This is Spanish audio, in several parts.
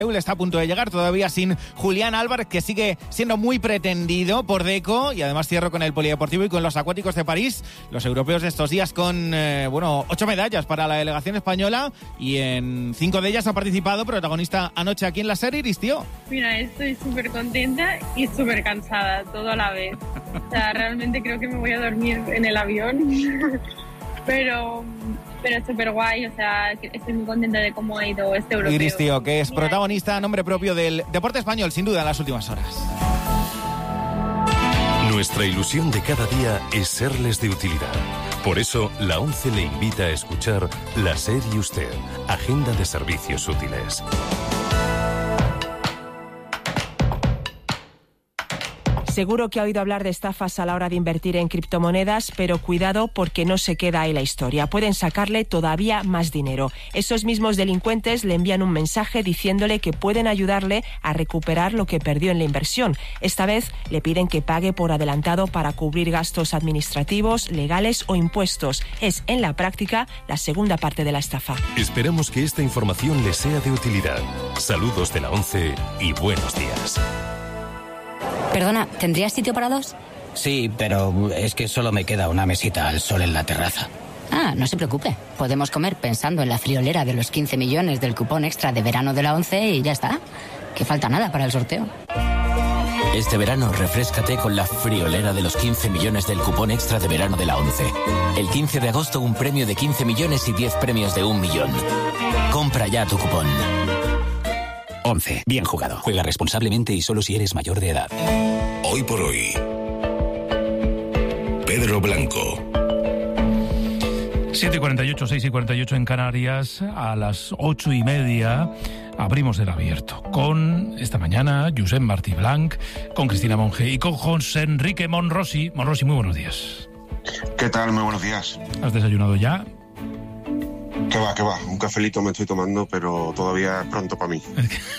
Está a punto de llegar, todavía sin Julián Álvarez, que sigue siendo muy pretendido por Deco. Y además cierro con el polideportivo y con los acuáticos de París. Los europeos de estos días con, 8 medallas para la delegación española. Y en 5 de ellas ha participado, protagonista anoche aquí en la serie, Iris, tío. Mira, estoy súper contenta y súper cansada, todo a la vez. O sea, realmente creo que me voy a dormir en el avión. Pero es súper guay, o sea, estoy muy contenta de cómo ha ido este europeo. Iris, tío, que es protagonista a nombre propio del deporte español, sin duda, en las últimas horas. Nuestra ilusión de cada día es serles de utilidad. Por eso, la ONCE le invita a escuchar La SER y Usted, Agenda de Servicios Útiles. Seguro que ha oído hablar de estafas a la hora de invertir en criptomonedas, pero cuidado porque no se queda ahí la historia. Pueden sacarle todavía más dinero. Esos mismos delincuentes le envían un mensaje diciéndole que pueden ayudarle a recuperar lo que perdió en la inversión. Esta vez le piden que pague por adelantado para cubrir gastos administrativos, legales o impuestos. Es, en la práctica, la segunda parte de la estafa. Esperamos que esta información les sea de utilidad. Saludos de la ONCE y buenos días. Perdona, ¿tendrías sitio para 2? Sí, pero es que solo me queda una mesita al sol en la terraza. Ah, no se preocupe. Podemos comer pensando en la friolera de los 15 millones del cupón extra de verano de la ONCE y ya está. Que falta nada para el sorteo. Este verano refréscate con la friolera de los 15 millones del cupón extra de verano de la ONCE. El 15 de agosto un premio de 15 millones y 10 premios de 1 millón. Compra ya tu cupón. ONCE. Bien jugado. Juega responsablemente y solo si eres mayor de edad. Hoy por hoy. Pedro Blanco. 7:48, 6:48 en Canarias. A las 8:30 abrimos el abierto. Con, esta mañana, Josep Martí Blanc, con Cristina Monge y con José Enrique Monrosi. Monrosi, muy buenos días. ¿Qué tal? Muy buenos días. ¿Has desayunado ya? Que va. Un cafelito me estoy tomando, pero todavía es pronto para mí.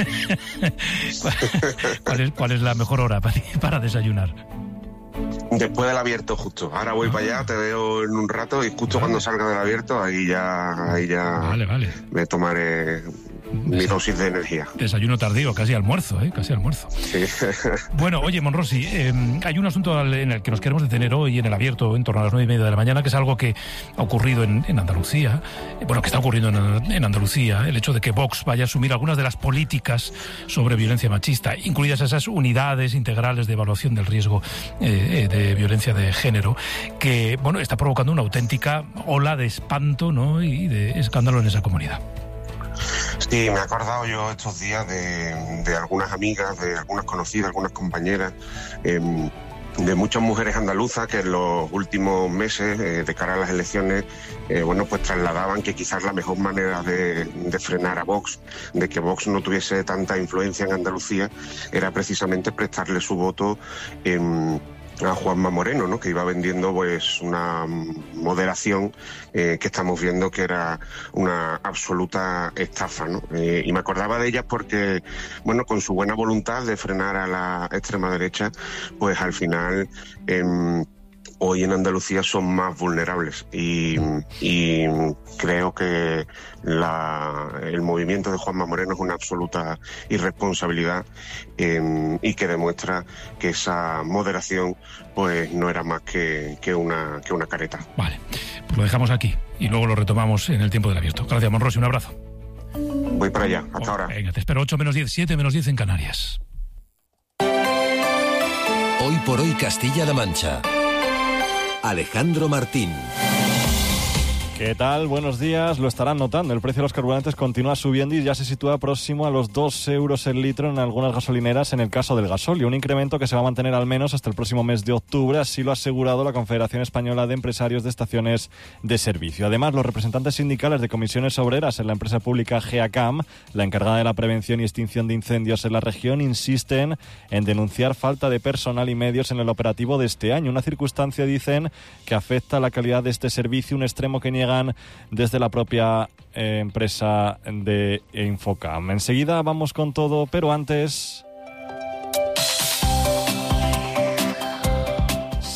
¿Cuál es la mejor hora para desayunar? Después del abierto, justo. Ahora voy para allá, te veo en un rato y justo cuando salga del abierto, ahí ya Vale. me tomaré mi dosis de energía. Desayuno tardío, casi almuerzo, casi almuerzo. Sí. Bueno, oye, Monrosi, hay un asunto en el que nos queremos detener hoy en el abierto en torno a las 9:30 de la mañana, que es algo que ha ocurrido en Andalucía, que está ocurriendo en Andalucía, el hecho de que Vox vaya a asumir algunas de las políticas sobre violencia machista, incluidas esas unidades integrales de evaluación del riesgo de violencia de género, que, está provocando una auténtica ola de espanto, ¿no?, y de escándalo en esa comunidad. Sí, me he acordado yo estos días de algunas amigas, de algunas conocidas, algunas compañeras, de muchas mujeres andaluzas que en los últimos meses, de cara a las elecciones, pues trasladaban que quizás la mejor manera de frenar a Vox, de que Vox no tuviese tanta influencia en Andalucía, era precisamente prestarle su voto a Juanma Moreno, ¿no?, que iba vendiendo pues una moderación que estamos viendo que era una absoluta estafa, ¿no? Y me acordaba de ellas porque, con su buena voluntad de frenar a la extrema derecha, pues al final hoy en Andalucía son más vulnerables y creo que el movimiento de Juanma Moreno es una absoluta irresponsabilidad y que demuestra que esa moderación pues no era más que una careta. Vale, pues lo dejamos aquí y luego lo retomamos en el tiempo del abierto. Gracias, Monrosi, un abrazo. Voy para allá, hasta ahora. Venga, te espero 8:10, 7:10 en Canarias. Hoy por hoy Castilla-La Mancha. Alejandro Martín. ¿Qué tal? Buenos días. Lo estarán notando. El precio de los carburantes continúa subiendo y ya se sitúa próximo a los 2 euros el litro en algunas gasolineras en el caso del gasóleo. Un incremento que se va a mantener al menos hasta el próximo mes de octubre. Así lo ha asegurado la Confederación Española de Empresarios de Estaciones de Servicio. Además, los representantes sindicales de comisiones obreras en la empresa pública GEACAM, la encargada de la prevención y extinción de incendios en la región, insisten en denunciar falta de personal y medios en el operativo de este año. Una circunstancia, dicen, que afecta a la calidad de este servicio, un extremo que niegan desde la propia empresa de Infocam. Enseguida vamos con todo, pero antes...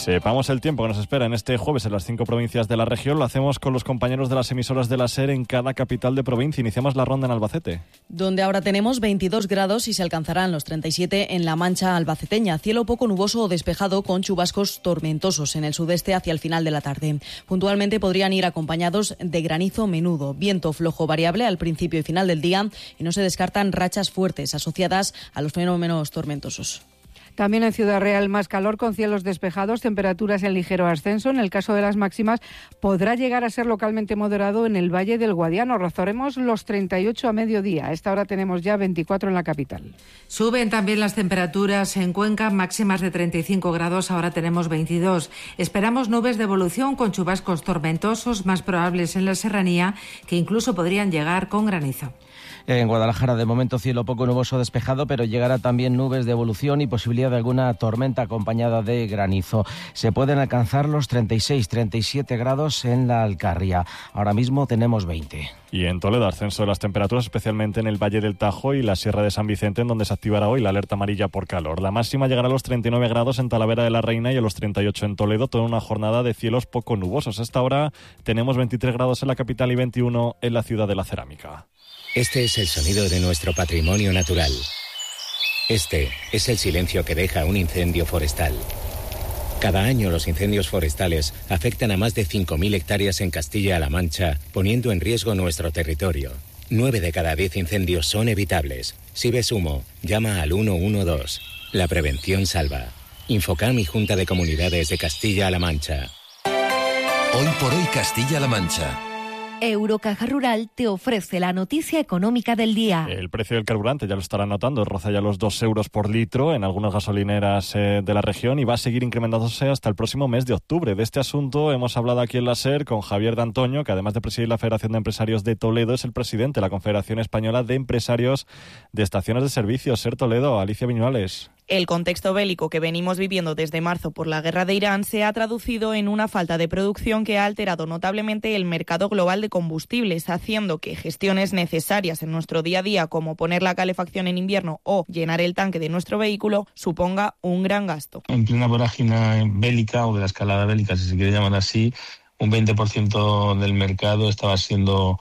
Sepamos el tiempo que nos espera en este jueves en las 5 provincias de la región. Lo hacemos con los compañeros de las emisoras de la SER en cada capital de provincia. Iniciamos la ronda en Albacete, donde ahora tenemos 22 grados y se alcanzarán los 37 en la Mancha albaceteña. Cielo poco nuboso o despejado con chubascos tormentosos en el sudeste hacia el final de la tarde. Puntualmente podrían ir acompañados de granizo menudo, viento flojo variable al principio y final del día, y no se descartan rachas fuertes asociadas a los fenómenos tormentosos. También en Ciudad Real más calor con cielos despejados, temperaturas en ligero ascenso. En el caso de las máximas podrá llegar a ser localmente moderado en el Valle del Guadiano. Rozaremos los 38 a mediodía. A esta hora tenemos ya 24 en la capital. Suben también las temperaturas en Cuenca, máximas de 35 grados, ahora tenemos 22. Esperamos nubes de evolución con chubascos tormentosos más probables en la serranía, que incluso podrían llegar con granizo. En Guadalajara, de momento, cielo poco nuboso despejado, pero llegará también nubes de evolución y posibilidad de alguna tormenta acompañada de granizo. Se pueden alcanzar los 36-37 grados en la Alcarria. Ahora mismo tenemos 20. Y en Toledo, ascenso de las temperaturas, especialmente en el Valle del Tajo y la Sierra de San Vicente, en donde se activará hoy la alerta amarilla por calor. La máxima llegará a los 39 grados en Talavera de la Reina y a los 38 en Toledo, toda una jornada de cielos poco nubosos. A esta hora tenemos 23 grados en la capital y 21 en la ciudad de la Cerámica. Este es el sonido de nuestro patrimonio natural. Este es el silencio que deja un incendio forestal. Cada año los incendios forestales afectan a más de 5.000 hectáreas en Castilla-La Mancha, poniendo en riesgo nuestro territorio. 9 de cada 10 incendios son evitables. Si ves humo, llama al 112. La prevención salva. Infocam y Junta de Comunidades de Castilla-La Mancha. Hoy por hoy Castilla-La Mancha. Eurocaja Rural te ofrece la noticia económica del día. El precio del carburante, ya lo estarán notando, roza ya los 2 euros por litro en algunas gasolineras de la región y va a seguir incrementándose hasta el próximo mes de octubre. De este asunto hemos hablado aquí en la SER con Javier de Antonio, que además de presidir la Federación de Empresarios de Toledo, es el presidente de la Confederación Española de Empresarios de Estaciones de Servicios. SER Toledo, Alicia Viñuales. El contexto bélico que venimos viviendo desde marzo por la guerra de Irán se ha traducido en una falta de producción que ha alterado notablemente el mercado global de combustibles, haciendo que gestiones necesarias en nuestro día a día, como poner la calefacción en invierno o llenar el tanque de nuestro vehículo, suponga un gran gasto. En plena vorágine bélica o de la escalada bélica, si se quiere llamar así, un 20% del mercado estaba siendo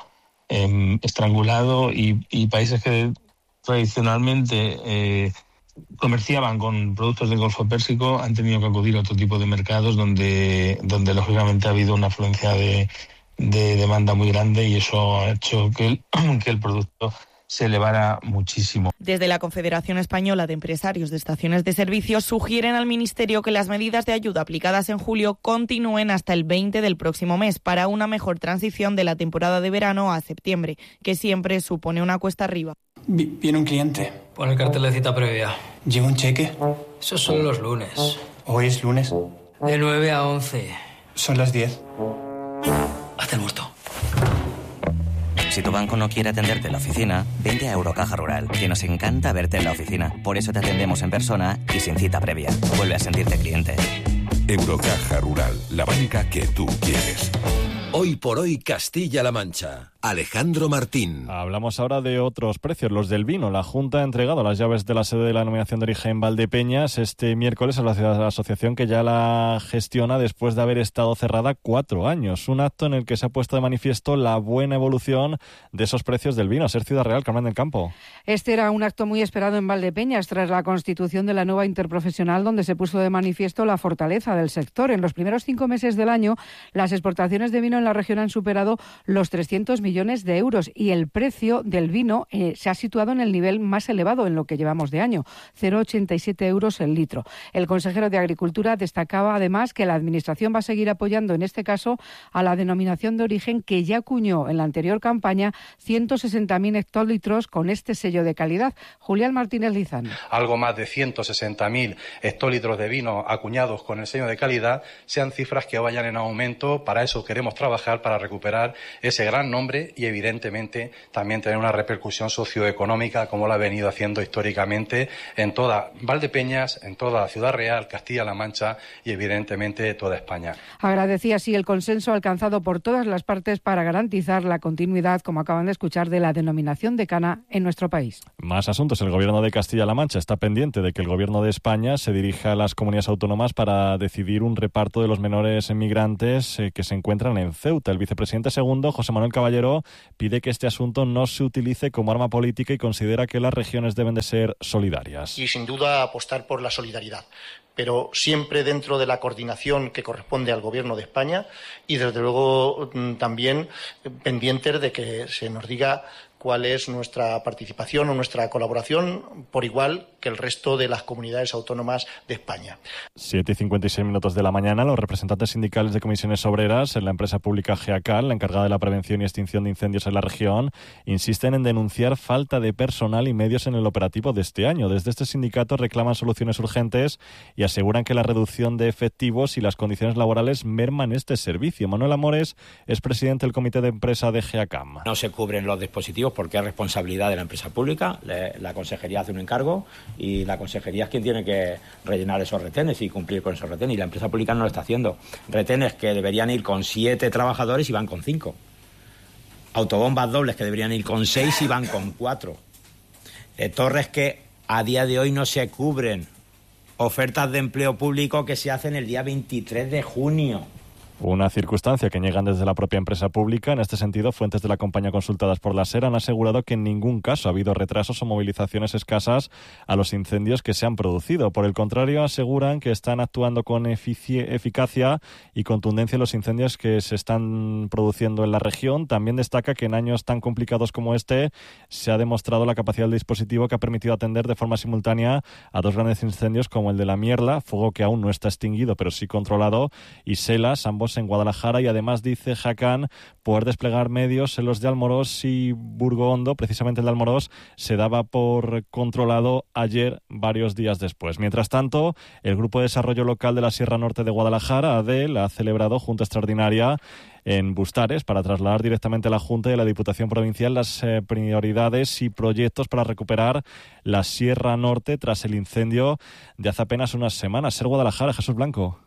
estrangulado y países que tradicionalmente comerciaban con productos del Golfo Pérsico han tenido que acudir a otro tipo de mercados donde lógicamente ha habido una afluencia de demanda muy grande y eso ha hecho que el producto se elevara muchísimo. Desde la Confederación Española de Empresarios de Estaciones de Servicios sugieren al Ministerio que las medidas de ayuda aplicadas en julio continúen hasta el 20 del próximo mes para una mejor transición de la temporada de verano a septiembre, que siempre supone una cuesta arriba. Viene un cliente. Pon el cartel de cita previa. ¿Lleva un cheque? Eso son los lunes. ¿Hoy es lunes? De 9 a 11. Son las 10. Haz el muerto. Si tu banco no quiere atenderte en la oficina, vente a Eurocaja Rural, que nos encanta verte en la oficina. Por eso te atendemos en persona y sin cita previa. Vuelve a sentirte cliente. Eurocaja Rural, la banca que tú quieres. Hoy por hoy Castilla-La Mancha. Alejandro Martín. Hablamos ahora de otros precios, los del vino. La Junta ha entregado las llaves de la sede de la denominación de origen Valdepeñas este miércoles a la asociación que ya la gestiona después de haber estado cerrada 4 años. Un acto en el que se ha puesto de manifiesto la buena evolución de esos precios del vino. Ser Ciudad Real, Carmen del Campo. Este era un acto muy esperado en Valdepeñas tras la constitución de la nueva interprofesional, donde se puso de manifiesto la fortaleza del sector. En los primeros 5 meses del año, las exportaciones de vino en la región han superado los 300 millones de euros y el precio del vino se ha situado en el nivel más elevado en lo que llevamos de año, 0,87 euros el litro. El consejero de Agricultura destacaba además que la Administración va a seguir apoyando en este caso a la denominación de origen que ya acuñó en la anterior campaña 160.000 hectolitros con este sello de calidad. Julián Martínez Lizán. Algo más de 160.000 hectolitros de vino acuñados con el sello de calidad sean cifras que vayan en aumento. Para eso queremos trabajar, para recuperar ese gran nombre sostenible y, evidentemente, también tener una repercusión socioeconómica como la ha venido haciendo históricamente en toda Valdepeñas, en toda Ciudad Real, Castilla-La Mancha y, evidentemente, toda España. Agradecía así el consenso alcanzado por todas las partes para garantizar la continuidad, como acaban de escuchar, de la denominación decana en nuestro país. Más asuntos. El Gobierno de Castilla-La Mancha está pendiente de que el Gobierno de España se dirija a las comunidades autónomas para decidir un reparto de los menores migrantes que se encuentran en Ceuta. El vicepresidente segundo, José Manuel Caballero, pide que este asunto no se utilice como arma política y considera que las regiones deben de ser solidarias. Y sin duda apostar por la solidaridad, pero siempre dentro de la coordinación que corresponde al Gobierno de España y, desde luego, también pendientes de que se nos diga cuál es nuestra participación o nuestra colaboración por igual que el resto de las comunidades autónomas de España. 7:56 de la mañana, los representantes sindicales de comisiones obreras en la empresa pública GEACAL, la encargada de la prevención y extinción de incendios en la región, insisten en denunciar falta de personal y medios en el operativo de este año. Desde este sindicato reclaman soluciones urgentes y aseguran que la reducción de efectivos y las condiciones laborales merman este servicio. Manuel Amores es presidente del comité de empresa de GEACAM. No se cubren los dispositivos porque es responsabilidad de la empresa pública. La consejería hace un encargo y la consejería es quien tiene que rellenar esos retenes y cumplir con esos retenes, y la empresa pública no lo está haciendo. Retenes que deberían ir con 7 trabajadores y van con 5. Autobombas dobles que deberían ir con 6 y van con 4. Torres que a día de hoy no se cubren. Ofertas de empleo público que se hacen el día 23 de junio. Una circunstancia que niegan desde la propia empresa pública. En este sentido, fuentes de la compañía consultadas por la SER han asegurado que en ningún caso ha habido retrasos o movilizaciones escasas a los incendios que se han producido. Por el contrario, aseguran que están actuando con eficacia y contundencia en los incendios que se están produciendo en la región. También destaca que en años tan complicados como este se ha demostrado la capacidad del dispositivo que ha permitido atender de forma simultánea a 2 grandes incendios como el de La Mierla, fuego que aún no está extinguido pero sí controlado, y Selas, ambos en Guadalajara, y además dice GEACAM poder desplegar medios en los de Almorós y Burgohondo. Precisamente el de Almorós se daba por controlado ayer, varios días después. Mientras tanto, el Grupo de Desarrollo Local de la Sierra Norte de Guadalajara, ADEL, ha celebrado junta extraordinaria en Bustares para trasladar directamente a la Junta y a la Diputación Provincial las prioridades y proyectos para recuperar la Sierra Norte tras el incendio de hace apenas unas semanas. SER Guadalajara, Jesús Blanco.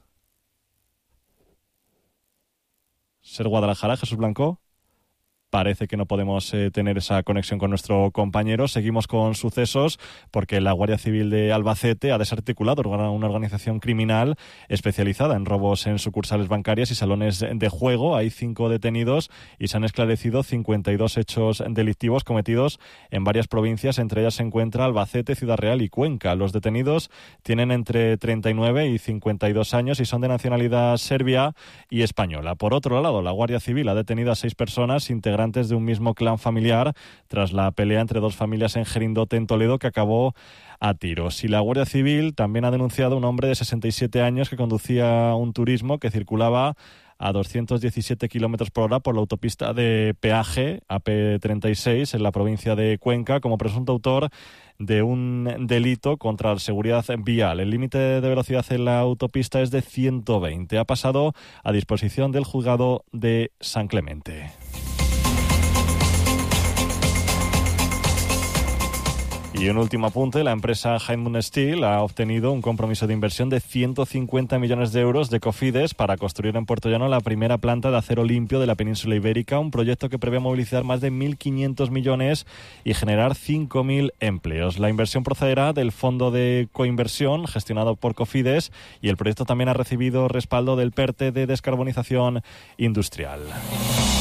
SER Guadalajara, Jesús Blanco. Parece que no podemos tener esa conexión con nuestro compañero. Seguimos con sucesos porque la Guardia Civil de Albacete ha desarticulado una organización criminal especializada en robos en sucursales bancarias y salones de juego. Hay 5 detenidos y se han esclarecido 52 hechos delictivos cometidos en varias provincias. Entre ellas se encuentra Albacete, Ciudad Real y Cuenca. Los detenidos tienen entre 39 y 52 años y son de nacionalidad serbia y española. Por otro lado, la Guardia Civil ha detenido a 6 personas integrantes de un mismo clan familiar tras la pelea entre 2 familias en Gerindote, en Toledo, que acabó a tiros. Y la Guardia Civil también ha denunciado a un hombre de 67 años que conducía un turismo que circulaba a 217 kilómetros por hora por la autopista de peaje AP36 en la provincia de Cuenca como presunto autor de un delito contra la seguridad vial. El límite de velocidad en la autopista es de 120. Ha pasado a disposición del juzgado de San Clemente. Y un último apunte, la empresa Heidmund Steel ha obtenido un compromiso de inversión de 150 millones de euros de Cofides para construir en Puerto Llano la primera planta de acero limpio de la península ibérica, un proyecto que prevé movilizar más de 1.500 millones y generar 5.000 empleos. La inversión procederá del Fondo de Coinversión gestionado por Cofides y el proyecto también ha recibido respaldo del PERTE de descarbonización industrial.